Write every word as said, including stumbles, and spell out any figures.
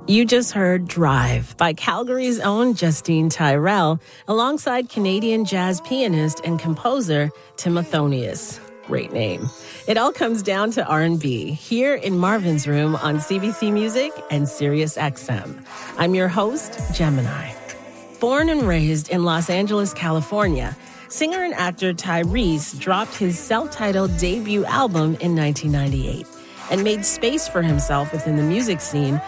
You just heard Drive by Calgary's own Justine Tyrell alongside Canadian jazz pianist and composer Timothonius. Great name. It all comes down to R and B here in Marvin's Room on C B C Music and Sirius X M. I'm your host, Gemini. Born and raised in Los Angeles, California, singer and actor Tyrese dropped his self-titled debut album in nineteen ninety-eight and made space for himself within the music scene